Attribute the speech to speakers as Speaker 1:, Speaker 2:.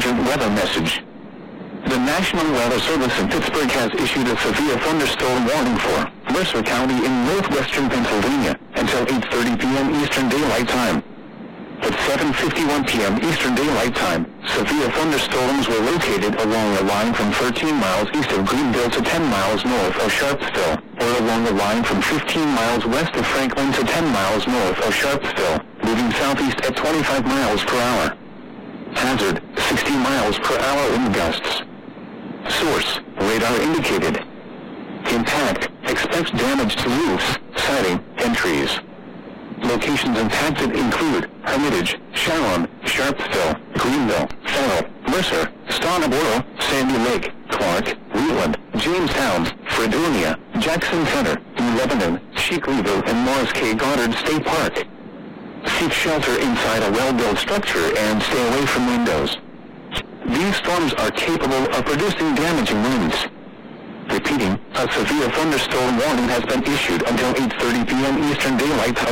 Speaker 1: emergent weather message. The National Weather Service in Pittsburgh has issued a severe thunderstorm warning for Mercer County in northwestern Pennsylvania until 8:30 p.m. Eastern Daylight Time. At 7:51 p.m. Eastern Daylight Time, severe thunderstorms were located along a line from 13 miles east of Greenville to 10 miles north of Sharpsville, or along a line from 15 miles west of Franklin to 10 miles north of Sharpsville, moving southeast at 25 miles per hour. Hazard, 60 miles per hour wind gusts. Source, radar indicated. Impact, expects damage to roofs, siding, and trees. Locations impacted include Hermitage, Sharon, Sharpsville, Greenville, Farrell, Mercer, Stoneboro, Sandy Lake, Clark, Wheeland, Jamestown, Fredonia, Jackson Center, New Lebanon, Sheakleyville, and Morris K. Goddard State Park. Seek shelter inside a well-built structure and stay away from windows. These storms are capable of producing damaging winds. Repeating, a severe thunderstorm warning has been issued until 8:30 p.m. Eastern Daylight Time.